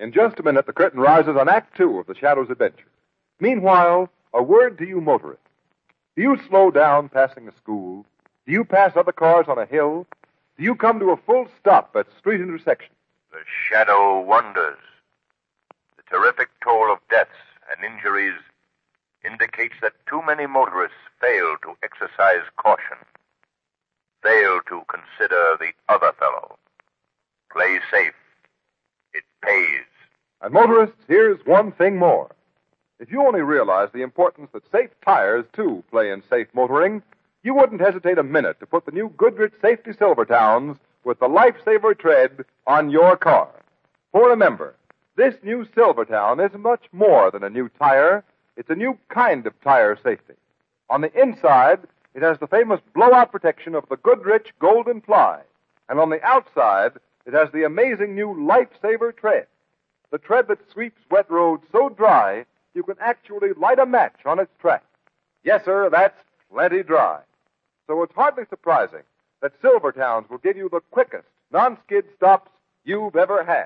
In just a minute, the curtain rises on Act Two of The Shadow's adventure. Meanwhile, a word to you motorists. Do you slow down passing a school? Do you pass other cars on a hill? Do you come to a full stop at street intersections? The shadow wonders. The terrific toll of deaths and injuries indicates that too many motorists fail to exercise caution, fail to consider the other fellow. Play safe. It pays. And motorists, here's one thing more. If you only realize the importance that safe tires, too, play in safe motoring, you wouldn't hesitate a minute to put the new Goodrich Safety Silvertowns with the Lifesaver tread on your car. For remember, this new Silvertown is much more than a new tire. It's a new kind of tire safety. On the inside, it has the famous blowout protection of the Goodrich Golden Ply. And on the outside, it has the amazing new Lifesaver tread. The tread that sweeps wet roads so dry, you can actually light a match on its track. Yes, sir, that's plenty dry. So it's hardly surprising that Silvertowns will give you the quickest non-skid stops you've ever had.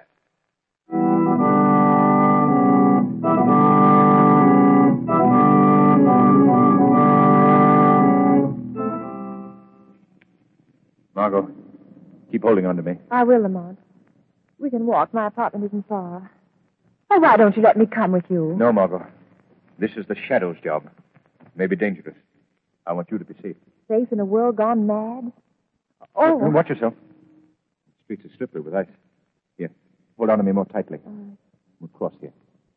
Margot, keep holding on to me. I will, Lamont. We can walk. My apartment isn't far. Oh, why don't you let me come with you? No, Margot. This is the Shadow's job. It may be dangerous. I want you to be safe. Safe in a world gone mad? Oh. Watch yourself. The streets are slippery with ice. Here, hold on to me more tightly. We'll cross here.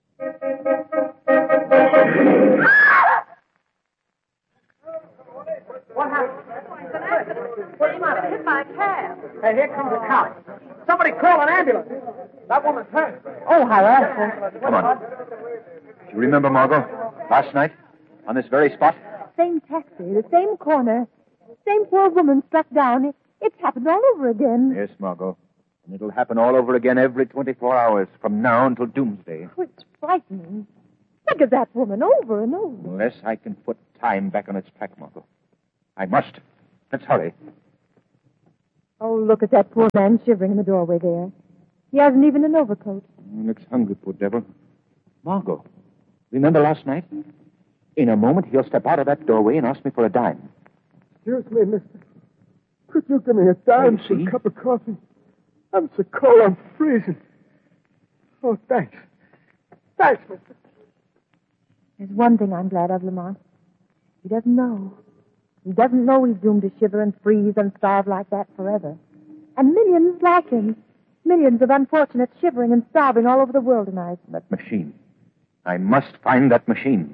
What happened? It's an accident. Somebody hit by a cab. Hey, here comes a cop. Somebody call an ambulance. That woman's hurt. Oh, how awful. Come on. Do you remember, Margot? Last night? On this very spot? Same taxi, the same corner. Same poor woman struck down. It's happened all over again. Yes, Margot. And it'll happen all over again every 24 hours from now until doomsday. Oh, it's frightening. Think of that woman over and over. Unless I can put time back on its track, Margot. I must. Let's hurry. Oh, look at that poor man shivering in the doorway there. He hasn't even an overcoat. He looks hungry, poor devil. Margot, remember last night? In a moment, he'll step out of that doorway and ask me for a dime. Excuse me, mister. Could you give me a dime for a cup of coffee? I'm so cold, I'm freezing. Oh, thanks. Thanks, mister. There's one thing I'm glad of, Lamont. He doesn't know. He doesn't know he's doomed to shiver and freeze and starve like that forever. And millions like him. Millions of unfortunates shivering and starving all over the world tonight. That machine. I must find that machine.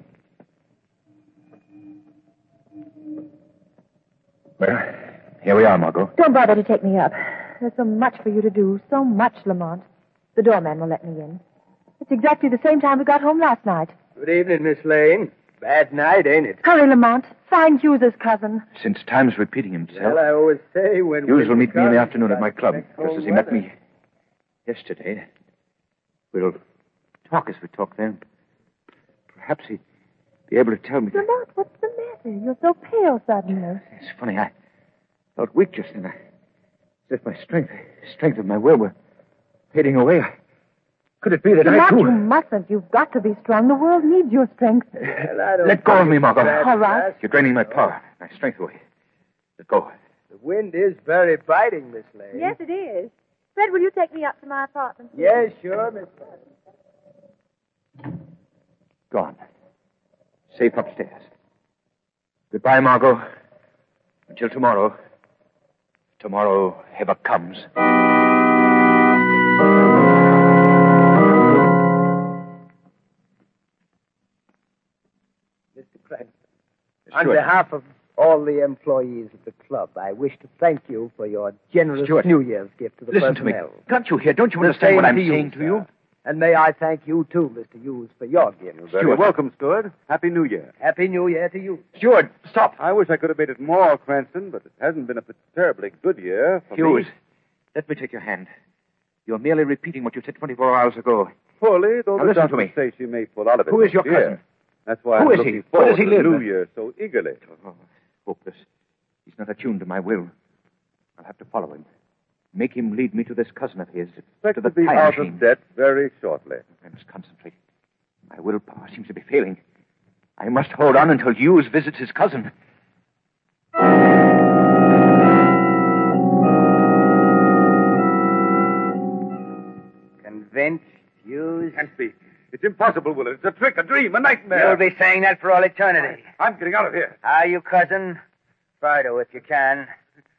Well, here we are, Margot. Don't bother to take me up. There's so much for you to do. So much, Lamont. The doorman will let me in. It's exactly the same time we got home last night. Good evening, Miss Lane. Bad night, ain't it? Hurry, Lamont. Find Hughes's cousin. Since time's repeating himself. Well, I always say when... Hughes will meet me in the afternoon at my club, just as he met me yesterday. We'll talk as we talk then. Perhaps he'd be able to tell me... Lamont, what's the matter? You're so pale suddenly. It's funny, I felt weak just then. As if my strength of my will were fading away. Could it be that Lamont, I, too... you mustn't. You've got to be strong. The world needs your strength. Well, I don't Let go of me, Margot. All right. You're draining my power, my strength away. Let go. The wind is very biting, Miss Lane. Yes, it is. Fred, will you take me up to my apartment? Yes, sure, Miss Lane. Gone. Safe upstairs. Goodbye, Margot. Until tomorrow. Tomorrow ever comes. Mr. Cranston, on behalf of all the employees of the club, I wish to thank you for your generous Stuart, New Year's gift to the listen to me. personnel. Can't you hear? Don't you The understand what same I'm to you, saying to you? sir. And may I thank you, too, Mr. Hughes, for your gift. You're very welcome, Stuart. Happy New Year. Happy New Year to you. Stuart, stop. I wish I could have made it more, Cranston, but it hasn't been a terribly good year for Hughes, me. let me take your hand. You're merely repeating what you said 24 hours ago. Fully, though Now the listen to me. doctors say she may pull out of it. Who is your next year. cousin? That's why Who I'm is he? looking Where forward does he to the live? New Year so eagerly. Oh, hopeless. He's not attuned to my will. I'll have to follow him. Make him lead me to this cousin of his. Expect to the to be time out machine. of debt very shortly. I must concentrate. My willpower seems to be failing. I must hold on until Hughes visits his cousin. Convinced, Hughes? Can't be. It's impossible, Willard. It's a trick, a dream, a nightmare. You'll be saying that for all eternity. I'm getting out of here. Are you, cousin? Try to if you can.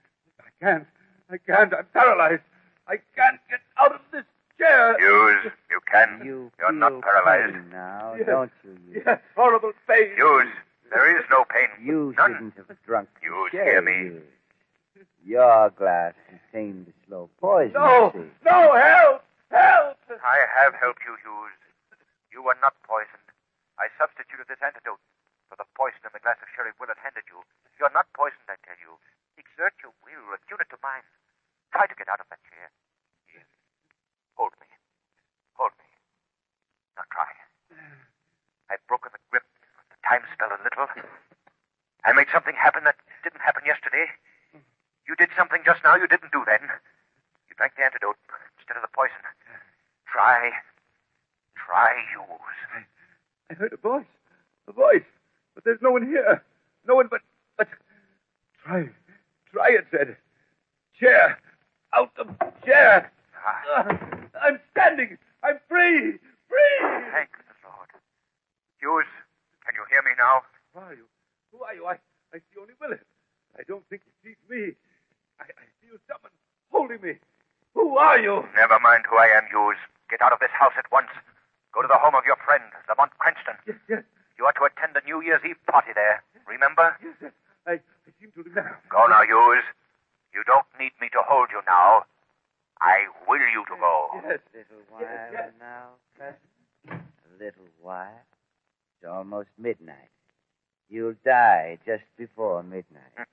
I can't. I'm paralyzed. I can't get out of this chair. Hughes, you can. You're not paralyzed. Pain now, don't you? Yes, horrible pain. Hughes, there is no pain. You None. shouldn't have drunk. Hughes, the hear chair, me. Hughes. Your glass contained the slow poison. No, you see. no, help! Help! I have helped you, Hughes. You were not poisoned. I substituted this antidote for the poison in the glass of sherry Willard handed you. You're not poisoned, I tell you. Exert your will, attune it to mine. Try to get out of that chair. Here. Hold me. Hold me. Now try. I've broken the grip of the time spell a little. I made something happen that didn't happen yesterday. You did something just now you didn't do then. You drank the antidote instead of the poison. Try, Hughes. I heard a voice. A voice. But there's no one here. No one but... Try, it said. Chair. Out of chair. I'm standing. I'm free. Free. Thank the Lord. Hughes, can you hear me now? Who are you? Who are you? I see only Willard. I don't think he sees me. I feel someone holding me. Who are you? Never mind who I am, Hughes. Get out of this house at once. Go to the home of your friend, Lamont Cranston. Yes. You are to attend the New Year's Eve party there. Remember? Yes. I seem to remember. Go now, Hughes. You don't need me to hold you now. I will you to go. Yes. A little while now, cousin. A little while. It's almost midnight. You'll die just before midnight.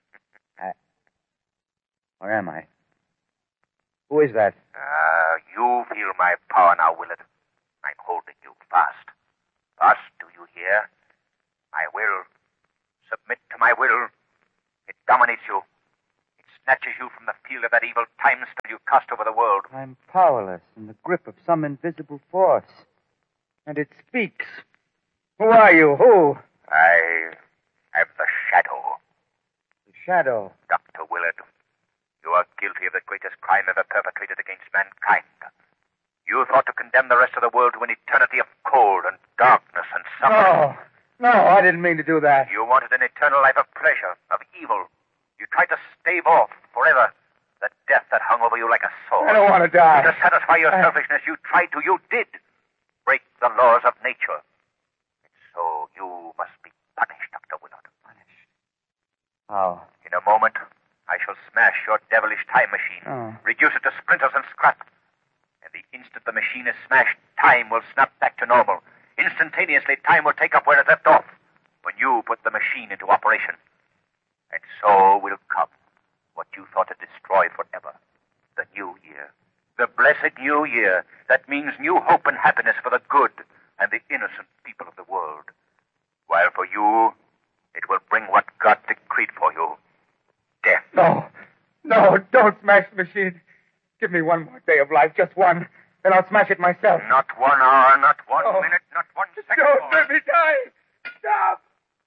Where am I? Who is that? You feel my power now, Willard. I'm holding you fast. Fast, do you hear? My will. Submit to my will. It dominates you. It snatches you from the field of that evil time spell you cast over the world. I'm powerless in the grip of some invisible force. And it speaks. Who are you? Who? I am the Shadow. The Shadow. Dr. Willard, you are guilty of the greatest crime ever perpetrated against mankind. You thought to condemn the rest of the world to an eternity of cold and darkness and suffering. No, I didn't mean to do that. You wanted an eternal life of pleasure, of evil. You tried to stave off forever the death that hung over you like a sword. I don't want to die. To satisfy your selfishness, you did break the laws of nature. And so you must be punished, Dr. Willard. Punished? How? In a moment, I shall smash your devilish time machine, reduce it to splinters and scrap. And the instant the machine is smashed, time will snap back to normal. Instantaneously, time will take up where it left off when you put the machine into operation. And so will come what you thought to destroy forever. The new year. The blessed new year that means new hope and happiness for the good and the innocent people of the world. While for you, it will bring what God decreed for you. Death. No, don't smash the machine. Give me one more day of life, just one. Then I'll smash it myself. Not 1 hour, not 1 minute, not 1 second. Don't let me die. Stop.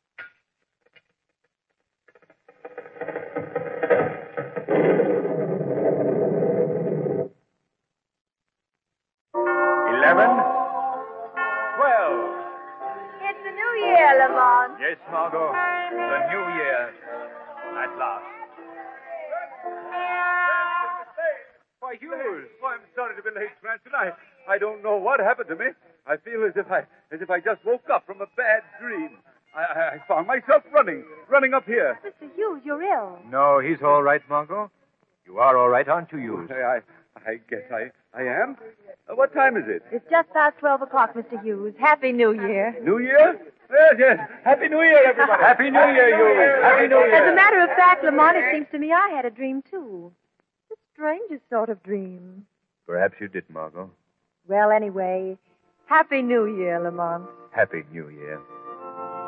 It's the new year, Lamont. Yes, Margot. The new year. At last. Why, Hughes. Oh, I'm sorry to be late, Cranston. I don't know what happened to me. I feel as if I just woke up from a bad dream. I found myself running up here. Mr. Hughes, you're ill. No, he's all right, Margot. You are all right, aren't you, Hughes? I guess I am. What time is it? It's just past 12 o'clock, Mr. Hughes. Happy New Year. New Year? Yes. Happy New Year, everybody. Happy New Year, Hughes. Happy New Year. As a matter of fact, Lamont, it seems to me I had a dream, too. The strangest sort of dream. Perhaps you did, Margot. Well, anyway, Happy New Year, Lamont. Happy New Year.